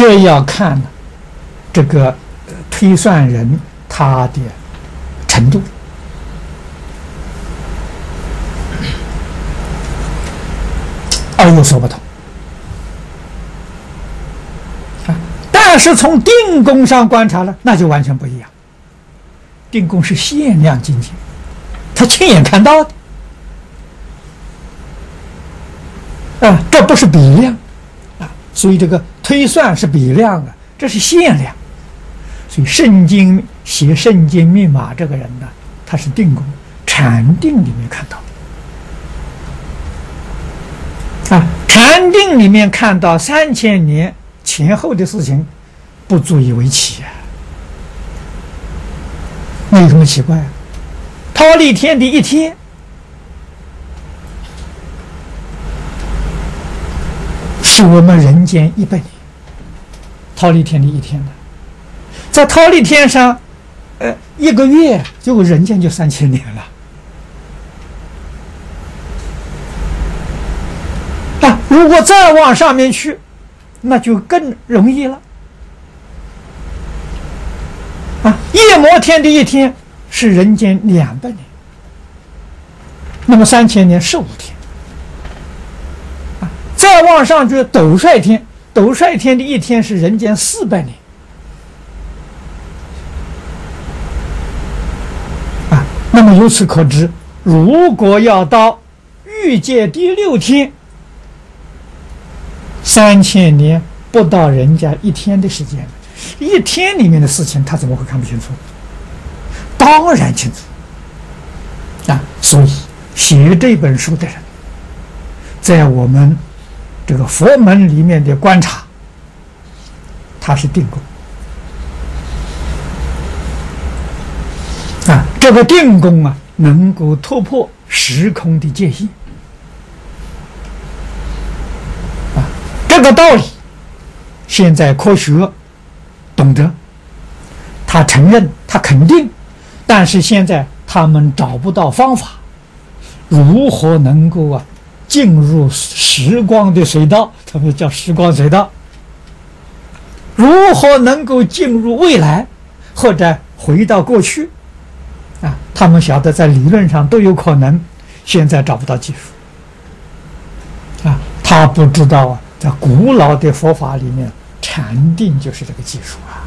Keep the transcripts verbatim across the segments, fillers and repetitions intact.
这要看这个推算人他的程度。而有所不同。啊，但是从定功上观察了，那就完全不一样。定功是限量境界，他亲眼看到的。啊，这不是比量啊，所以这个推算是比量啊，这是限量。所以圣经写圣经密码这个人呢，他是定功，禅定里面看到。啊，禅定里面看到三千年前后的事情，不足以为奇啊。那有什么奇怪啊？忉利天的一天，是我们人间一百年。忉利天的一天呢，在忉利天上，呃，一个月就人间就三千年了。啊，如果再往上面去，那就更容易了。啊，夜摩天的一天是人间两百年，那么三千年十五天。啊，再往上去斗率天，斗率天的一天是人间四百年。啊，那么由此可知，如果要到欲界第六天，三千年不到人家一天的时间，一天里面的事情他怎么会看不清楚？当然清楚啊！所以写这本书的人，在我们这个佛门里面的观察，他是定功啊，这个定功啊，能够突破时空的界限。这个道理，现在科学懂得，他承认，他肯定，但是现在他们找不到方法，如何能够啊进入时光的隧道？他们叫时光隧道。如何能够进入未来，或者回到过去？啊，他们晓得在理论上都有可能，现在找不到技术。啊，他不知道啊。在古老的佛法里面，禅定就是这个技术啊。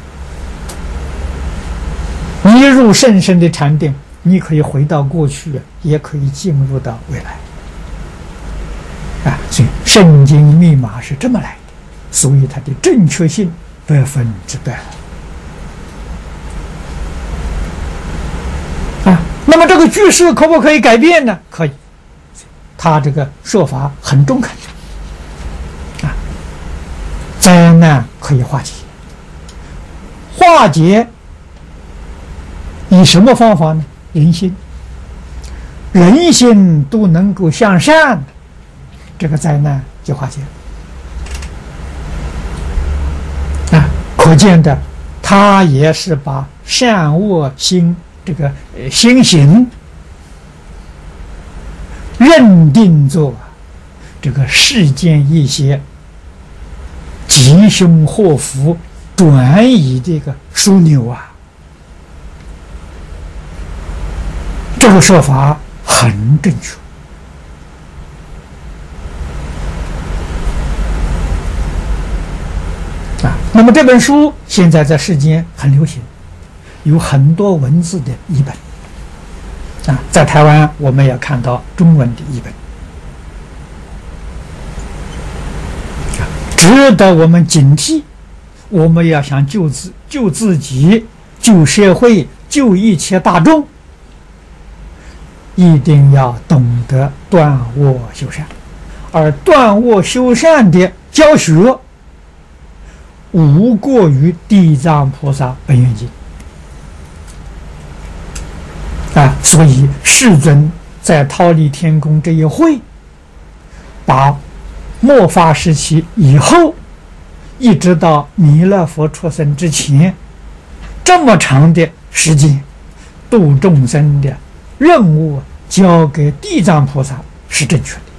你入甚深的禅定，你可以回到过去，也可以进入到未来。啊，所以圣经密码是这么来的，所以它的正确性百分之百。啊，那么这个句式可不可以改变呢？可以，他这个说法很中肯。灾难可以化解，化解以什么方法呢？人心，人心都能够向善，这个灾难就化解了。啊，可见的，他也是把善恶心这个呃心行认定作这个世间一些吉凶祸福转移这个枢纽啊，这个说法很正确啊。那么这本书现在在世间很流行，有很多文字的译本啊，在台湾我们也看到中文的译本。值得我们警惕，我们要想救自救自己、救社会、救一切大众，一定要懂得断恶修善。而断恶修善的教学，无过于地藏菩萨本愿经啊。所以世尊在忉利天宫这一会，把末法时期以后，一直到弥勒佛出生之前，这么长的时间，度众生的任务交给地藏菩萨是正确的。